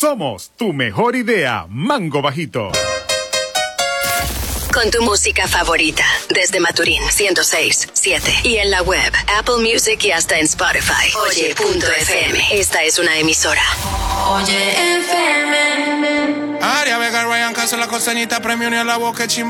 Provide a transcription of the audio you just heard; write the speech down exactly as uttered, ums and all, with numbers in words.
Somos tu mejor idea, Mango Bajito. Con tu música favorita, desde Maturín ciento seis punto siete y en la web, Apple Music y hasta en Spotify. Oye punto F M. Esta es una emisora. Oye F M. Aria Vega, Ryan Castro, la costeñita, premio ni a la boca, chimba.